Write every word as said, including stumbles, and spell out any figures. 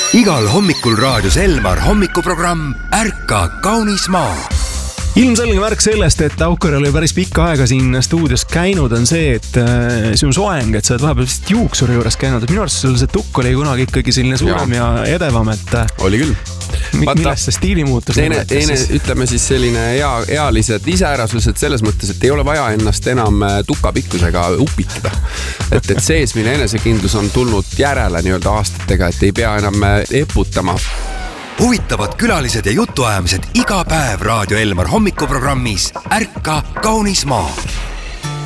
Igal hommikul raadios Elmar hommikuprogramm Ärka kaunis maa. Ilmselge märk sellest, et Aukar oli päris pikka aega siin stuudios käinud, on see, et äh, sinu soeng, et sa oled vahepeal vist juuksuri juures käinud. Minu arust sul see tukk oli kunagi ikkagi selline suurem ja, ja edevam, et oli küll. Millest see stiilimuutus? Teine, teine ütleme siis selline ea, ealised iseärasused selles mõttes, et ei ole vaja ennast enam tukapikkusega upitada. Et, et seesmine enesekindlus on tulnud järele nii-öelda aastatega, et ei pea enam eputama. Huvitavad külalised ja jutuajamised iga päev Raadio Elmar hommikuprogrammis Ärka kaunis maa.